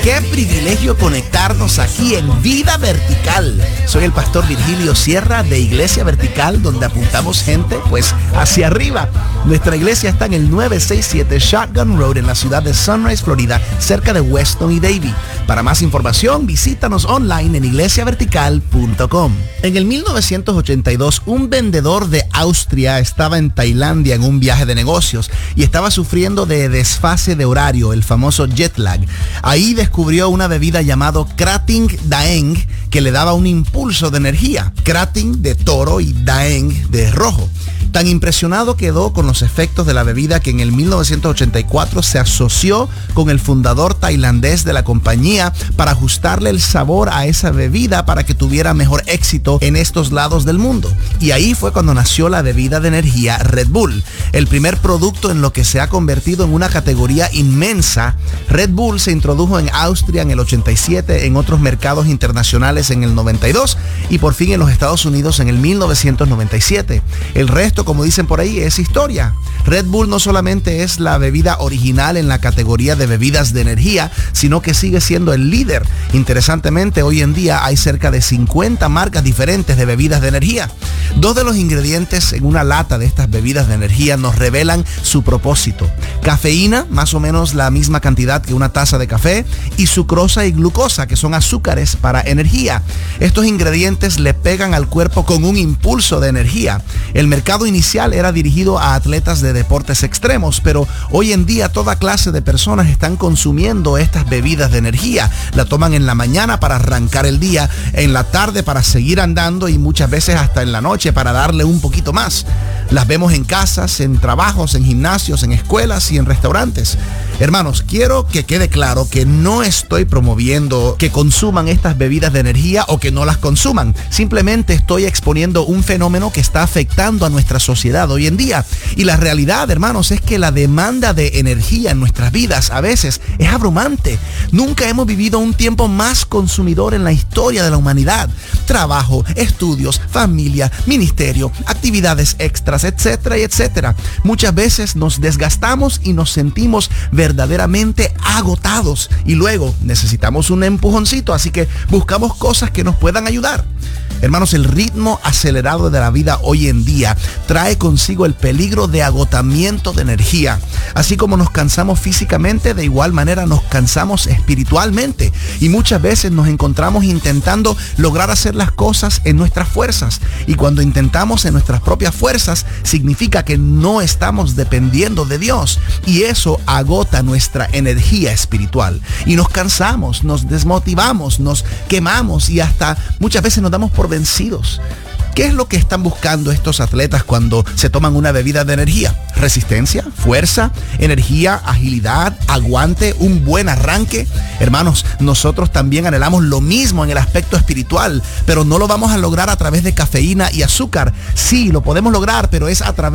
Qué privilegio conectarnos aquí en Vida Vertical. Soy el pastor Virgilio Sierra de Iglesia Vertical, donde apuntamos gente pues hacia arriba. Nuestra iglesia está en el 967 Shotgun Road en la ciudad de Sunrise, Florida, cerca de Weston y Davie. Para más información, visítanos online en iglesiavertical.com. En el 1982, un vendedor de Austria estaba en Tailandia en un viaje de negocios y estaba sufriendo de desfase de horario, el famoso jet lag. Ahí descubrió una bebida llamado Krating Daeng que le daba un impulso de energía. Krating de toro y Daeng de rojo. Tan impresionado quedó con los efectos de la bebida que en el 1984 se asoció con el fundador tailandés de la compañía para ajustarle el sabor a esa bebida para que tuviera mejor éxito en estos lados del mundo. Y ahí fue cuando nació la bebida de energía Red Bull, el primer producto en lo que se ha convertido en una categoría inmensa. Red Bull se introdujo en Austria en el 87, en otros mercados internacionales en el 92 y por fin en los Estados Unidos en el 1997. El resto, como dicen por ahí, es historia. Red Bull no solamente es la bebida original en la categoría de bebidas de energía, sino que sigue siendo el líder. Interesantemente, hoy en día hay cerca de 50 marcas diferentes de bebidas de energía. Dos de los ingredientes en una lata de estas bebidas de energía nos revelan su propósito. Cafeína, más o menos la misma cantidad que una taza de café, y sucrosa y glucosa, que son azúcares para energía. Estos ingredientes le pegan al cuerpo con un impulso de energía. El mercado inicial era dirigido a atletas de deportes extremos, pero hoy en día toda clase de personas están consumiendo estas bebidas de energía. La toman en la mañana para arrancar el día, en la tarde para seguir andando y muchas veces hasta en la noche para darle un poquito más. Las vemos en casas, en trabajos, en gimnasios, en escuelas y en restaurantes. Hermanos, quiero que quede claro que no estoy promoviendo que consuman estas bebidas de energía o que no las consuman. Simplemente estoy exponiendo un fenómeno que está afectando a nuestra sociedad hoy en día. Y la realidad, hermanos, es que la demanda de energía en nuestras vidas a veces es abrumante. Nunca hemos vivido un tiempo más consumidor en la historia de la humanidad. Trabajo, estudios, familia, ministerio, actividades extras, etcétera y etcétera. Muchas veces nos desgastamos y nos sentimos verdaderamente agotados y luego necesitamos un empujoncito, así que buscamos cosas que nos puedan ayudar. Hermanos, el ritmo acelerado de la vida hoy en día trae consigo el peligro de agotamiento de energía. Así como nos cansamos físicamente, de igual manera nos cansamos espiritualmente. Y muchas veces nos encontramos intentando lograr hacer las cosas en nuestras fuerzas. Y cuando intentamos en nuestras propias fuerzas, significa que no estamos dependiendo de Dios. Y eso agota nuestra energía espiritual. Y nos cansamos, nos desmotivamos, nos quemamos y hasta muchas veces nos damos por vencidos. ¿Qué es lo que están buscando estos atletas cuando se toman una bebida de energía? Resistencia, fuerza, energía, agilidad, aguante, un buen arranque. Hermanos, nosotros también anhelamos lo mismo en el aspecto espiritual, pero no lo vamos a lograr a través de cafeína y azúcar. Sí, lo podemos lograr, pero es a través